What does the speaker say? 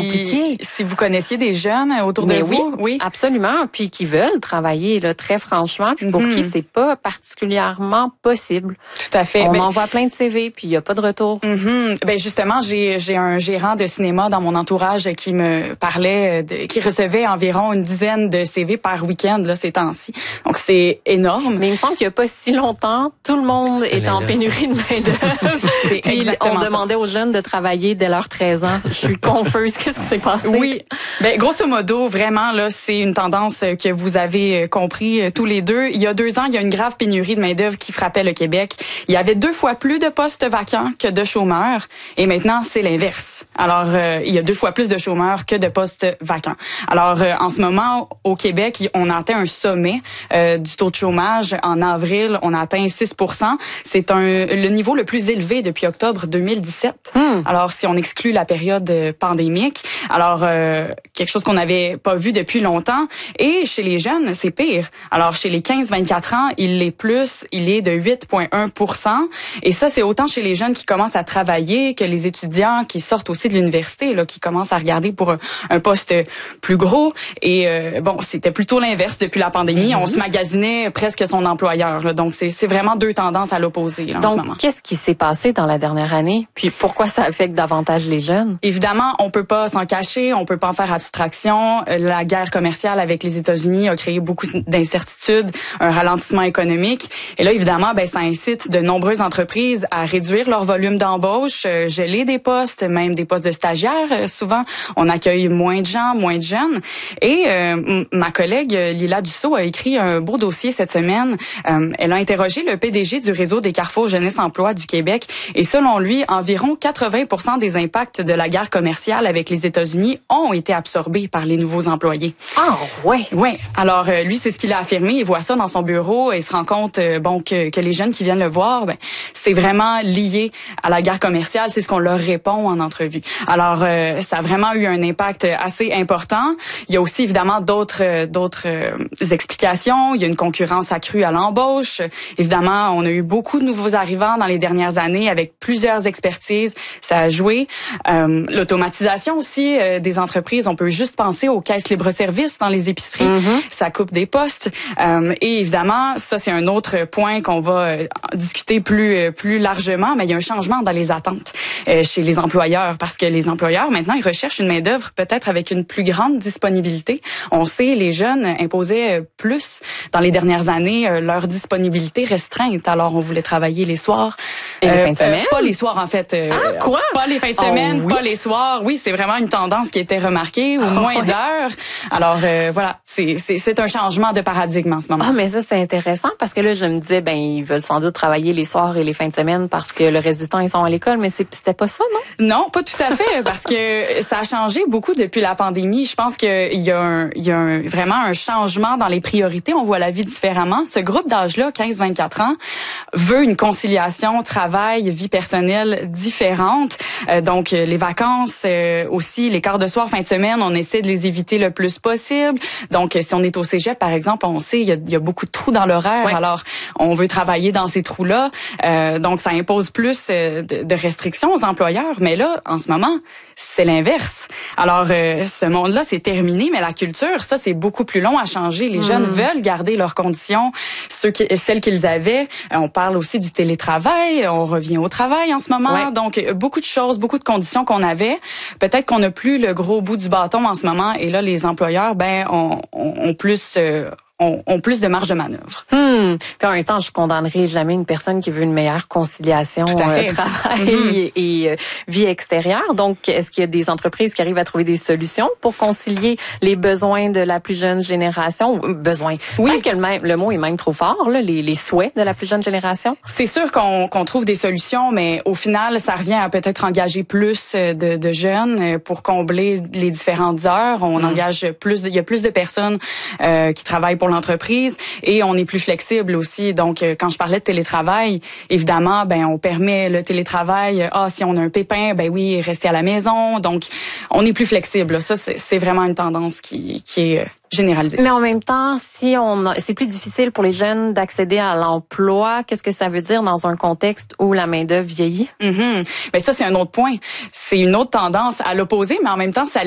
compliqué. Si vous connaissiez des jeunes autour de vous. Oui, absolument. Puis qui veulent travailler, là, très franchement, puis pour qui c'est pas particulièrement possible. Tout à fait. On envoie plein de CV, puis il y a pas de retour. Ben justement, j'ai un gérant de cinéma dans mon entourage qui me parlait, qui recevait environ une dizaine de CV par week-end là ces temps-ci. Donc c'est énorme. Mais il me semble qu'il y a pas si longtemps, tout le monde est en pénurie de main-d'œuvre. Puis on demandait aux jeunes de travailler dès leurs 13 ans. Je suis confuse. Qu'est-ce qui s'est passé? Oui. Ben grosso modo, vraiment là, c'est une tendance que vous avez compris tous les deux. Il y a 2 ans, il y a une grave pénurie de main-d'œuvre qui frappait le Québec. Il y avait 2 fois plus de postes vacants que de chômeurs. Et maintenant, c'est l'inverse. Alors, il y a 2 fois plus de chômeurs que de postes vacants. Alors, en ce moment, au Québec, on a atteint un sommet du taux de chômage. En avril, on a atteint 6%. C'est le niveau le plus élevé depuis octobre 2017. Alors, si on exclut la période pandémique, alors quelque chose qu'on n'avait pas vu depuis longtemps. Et chez les jeunes, c'est pire. Alors, chez les 15-24 ans, il est de 8,1%. Et ça, c'est autant chez les jeunes qui commencent à travailler que les étudiants qui sortent aussi de l'université, là, qui commencent à regarder pour un poste plus gros. Et c'était plutôt l'inverse depuis la pandémie. On se magasinait presque son employeur. Là. Donc, c'est vraiment 2 tendances à l'opposé là, en ce moment. Donc, qu'est-ce qui s'est passé dans la dernière année? Puis pourquoi ça affecte davantage les jeunes? Évidemment, on peut pas s'en cacher, on peut pas en faire abstraction. La guerre commerciale avec les États-Unis a créé beaucoup d'incertitudes, un ralentissement économique. Et là, évidemment, ça incite de nombreuses entreprises à réduire leur volume d'embauche, geler des postes, même des postes de stagiaires. Souvent, on accueille moins de gens, moins de jeunes. Et ma collègue Lila Dussault a écrit un beau dossier cette semaine. Elle a interrogé le PDG du réseau des Carrefour Jeunesse Emploi du Québec. Et selon lui, environ 80% des impacts de la guerre commerciale avec les États-Unis ont été absorbés par les nouveaux employés. Ah, ouais. Oui. Alors, lui, c'est ce qu'il a affirmé. Il voit ça dans son bureau et il se rend compte que les jeunes qui viennent le voir, c'est vraiment lié à la guerre commerciale. C'est ce qu'on leur répond en entrevue. Alors, ça a vraiment eu un impact assez important. Il y a aussi, évidemment, d'autres explications. Il y a une concurrence accrue à l'embauche. Évidemment, on a eu beaucoup de nouveaux arrivants dans les dernières années avec plusieurs expertises. Ça a joué. L'automatisation aussi des entreprises. On peut juste penser aux caisses libre-service dans les épiceries. Ça coupe des postes. Et évidemment, ça, c'est un autre point qu'on va discuter plus largement, mais il y a un changement dans les attentes chez les employeurs parce que les employeurs, maintenant, ils recherchent une main-d'œuvre peut-être avec une plus grande disponibilité. On sait, les jeunes imposaient plus dans les dernières années leur disponibilité restreinte. Alors, on voulait travailler les soirs. Et les fins de semaine? Pas les soirs, en fait. Quoi? Pas les fins de semaine, oui? Pas les soirs. Oui, c'est vraiment une tendance qui était remarquée, ou moins d'heures. Alors, voilà, c'est un changement de paradigme en ce moment. Ah, mais ça, c'est intéressant parce que là, je me disais, ils veulent sans doute travailler les soirs et les fins de semaine parce que le reste du temps, ils sont à l'école, mais c'était pas ça, non? Non, pas tout à fait, parce que ça a changé beaucoup depuis la pandémie. Je pense qu'il y a vraiment un changement dans les priorités. On voit la vie différemment. Ce groupe d'âge-là, 15-24 ans, veut une conciliation travail, vie personnelle différente. Donc, les vacances aussi, les quarts de soir, fin de semaine, on essaie de les éviter le plus possible. Donc, si on est au cégep, par exemple, on sait il y a beaucoup de trous dans l'horaire. Ouais. Alors, on veut travailler dans ces trous-là. Donc, ça impose plus de restrictions aux employeurs. Mais là, en ce moment, c'est l'inverse. Alors, ce monde-là, c'est terminé, mais la culture, ça, c'est beaucoup plus long à changer. Les jeunes veulent garder leurs conditions, celles qu'ils avaient. On parle aussi du télétravail. On revient au travail en ce moment. Ouais. Donc, beaucoup de choses, beaucoup de conditions qu'on avait. Peut-être qu'on n'a plus le gros bout du bâton en ce moment. Et là, les employeurs, ont plus de marge de manœuvre. Puis en même temps, je condamnerai jamais une personne qui veut une meilleure conciliation travail et vie extérieure. Donc, est-ce qu'il y a des entreprises qui arrivent à trouver des solutions pour concilier les besoins de la plus jeune génération? Besoins. Oui. Peut-être que le mot est même trop fort, là, les souhaits de la plus jeune génération. C'est sûr qu'on trouve des solutions, mais au final, ça revient à peut-être engager plus de jeunes pour combler les différentes heures. On engage il y a plus de personnes qui travaillent pour l'entreprise et on est plus flexible aussi. Donc, quand je parlais de télétravail, évidemment, on permet le télétravail. Si on a un pépin, oui, rester à la maison. Donc, on est plus flexible. Ça, c'est vraiment une tendance qui est généralisée. Mais en même temps, c'est plus difficile pour les jeunes d'accéder à l'emploi. Qu'est-ce que ça veut dire dans un contexte où la main-d'œuvre vieillit? Ça, c'est un autre point. C'est une autre tendance à l'opposé, mais en même temps, ça